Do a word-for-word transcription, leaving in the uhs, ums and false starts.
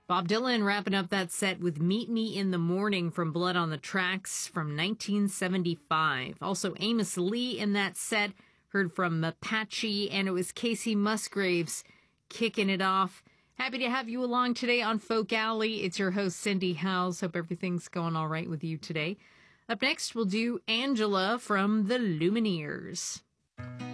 Bob Dylan wrapping up that set with Meet Me in the Morning from Blood on the Tracks from nineteen seventy-five. Also Amos Lee in that set, heard from Apache, and it was Casey Musgraves kicking it off. Happy to have you along today on Folk Alley. It's your host, Cindy Howes. Hope everything's going all right with you today. Up next, we'll do Angela from the Lumineers.